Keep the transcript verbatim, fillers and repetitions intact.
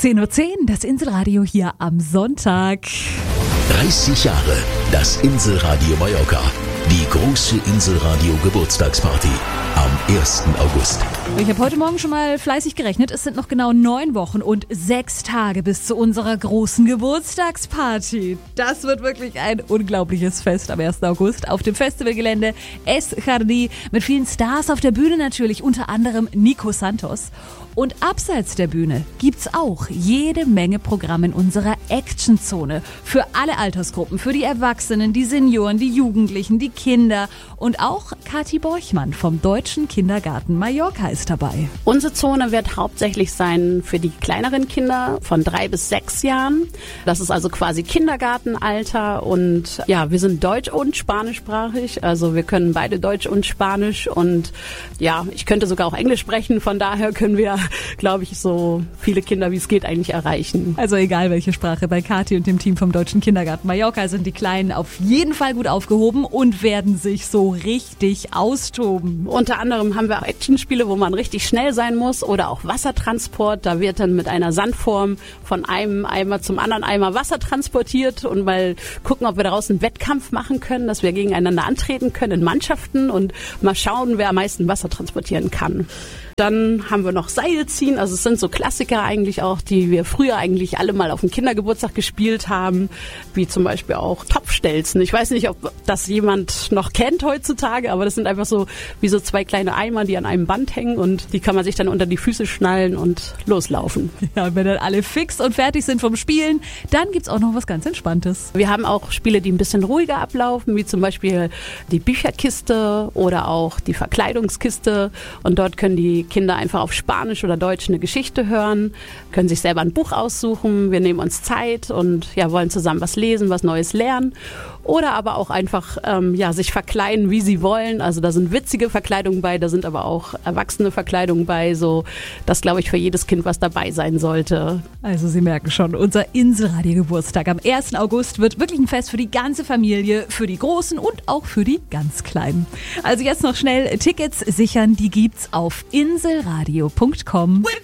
zehn Uhr zehn, das Inselradio hier am Sonntag. dreißig Jahre das Inselradio Mallorca. Die große Inselradio Geburtstagsparty am ersten August. Ich habe heute Morgen schon mal fleißig gerechnet. Es sind noch genau neun Wochen und sechs Tage bis zu unserer großen Geburtstagsparty. Das wird wirklich ein unglaubliches Fest am ersten August auf dem Festivalgelände Es Jardí mit vielen Stars auf der Bühne natürlich, unter anderem Nico Santos. Und abseits der Bühne gibt's auch jede Menge Programm in unserer Actionzone. Für alle Altersgruppen, für die Erwachsenen, die Senioren, die Jugendlichen, die Kinder. Und auch Kathi Borchmann vom Deutschen Kindergarten Mallorca ist dabei. Unsere Zone wird hauptsächlich sein für die kleineren Kinder von drei bis sechs Jahren. Das ist also quasi Kindergartenalter. Und ja, wir sind deutsch- und spanischsprachig. Also wir können beide Deutsch und Spanisch. Und ja, ich könnte sogar auch Englisch sprechen. Von daher können wir, glaube ich, so viele Kinder wie es geht eigentlich erreichen. Also egal welche Sprache, bei Kathi und dem Team vom Deutschen Kindergarten Mallorca sind die Kleinen auf jeden Fall gut aufgehoben und werden sich so richtig austoben. Unter anderem haben wir auch Actionspiele, wo man richtig schnell sein muss, oder auch Wassertransport. Da wird dann mit einer Sandform von einem Eimer zum anderen Eimer Wasser transportiert und mal gucken, ob wir daraus einen Wettkampf machen können, dass wir gegeneinander antreten können in Mannschaften und mal schauen, wer am meisten Wasser transportieren kann. Dann haben wir noch Seilziehen, also es sind so Klassiker eigentlich auch, die wir früher eigentlich alle mal auf dem Kindergeburtstag gespielt haben, wie zum Beispiel auch Topfstelzen. Ich weiß nicht, ob das jemand noch kennt heutzutage, aber das sind einfach so wie so zwei kleine Eimer, die an einem Band hängen und die kann man sich dann unter die Füße schnallen und loslaufen. Ja, wenn dann alle fix und fertig sind vom Spielen, dann gibt's auch noch was ganz Entspanntes. Wir haben auch Spiele, die ein bisschen ruhiger ablaufen, wie zum Beispiel die Bücherkiste oder auch die Verkleidungskiste, und dort können die Kinder einfach auf Spanisch oder Deutsch eine Geschichte hören, können sich selber ein Buch aussuchen. Wir nehmen uns Zeit und ja, wollen zusammen was lesen, was Neues lernen. Oder aber auch einfach ähm, ja, sich verkleiden, wie sie wollen. Also da sind witzige Verkleidungen bei, da sind aber auch erwachsene Verkleidungen bei. So, das glaube ich für jedes Kind, was dabei sein sollte. Also Sie merken schon, unser Inselradio-Geburtstag am ersten August wird wirklich ein Fest für die ganze Familie, für die Großen und auch für die ganz Kleinen. Also jetzt noch schnell Tickets sichern, die gibt's auf inselradio punkt com.